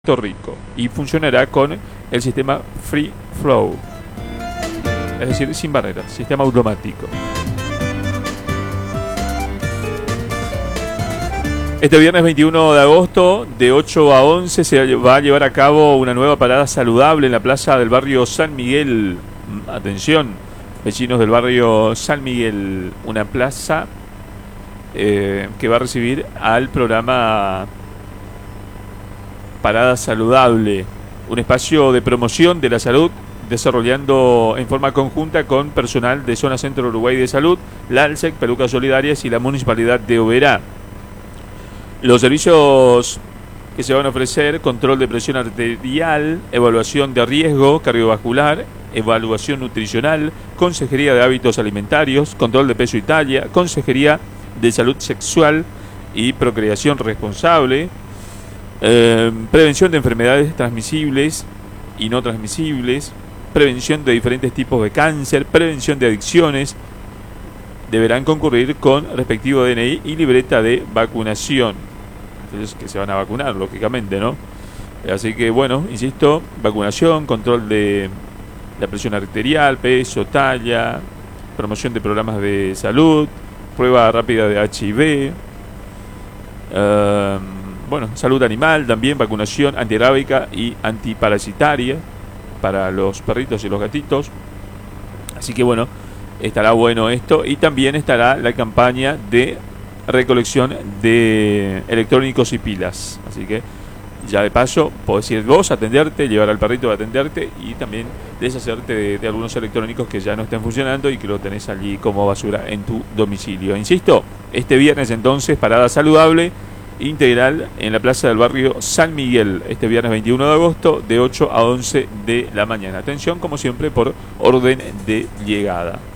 Puerto Rico y funcionará con el sistema Free Flow, es decir, sin barreras, sistema automático. Este viernes 21 de agosto, de 8 a 11, se va a llevar a cabo una nueva parada saludable en la plaza del barrio San Miguel. Atención, vecinos del barrio San Miguel, una plaza que va a recibir al programa Parada Saludable, un espacio de promoción de la salud desarrollando en forma conjunta con personal de Zona Centro Uruguay de Salud, la ALSEC, Pelucas Solidarias y la Municipalidad de Oberá. Los servicios que se van a ofrecer: control de presión arterial, evaluación de riesgo cardiovascular, evaluación nutricional, consejería de hábitos alimentarios, control de peso y talla, consejería de salud sexual y procreación responsable, prevención de enfermedades transmisibles y no transmisibles, prevención de diferentes tipos de cáncer, prevención de adicciones. Deberán concurrir con respectivo DNI y libreta de vacunación. Entonces, que se van a vacunar, lógicamente, ¿no? Así que, bueno, insisto, vacunación, control de la presión arterial, peso, talla, promoción de programas de salud, prueba rápida de HIV, bueno, salud animal, también vacunación antirrábica y antiparasitaria para los perritos y los gatitos. Así que bueno, estará bueno esto. Y también estará la campaña de recolección de electrónicos y pilas. Así que ya de paso podés ir vos a atenderte, llevar al perrito a atenderte y también deshacerte de algunos electrónicos que ya no estén funcionando y que lo tenés allí como basura en tu domicilio. Insisto, este viernes entonces, parada saludable integral en la plaza del barrio San Miguel, este viernes 21 de agosto, de 8 a 11 de la mañana. Atención, como siempre, por orden de llegada.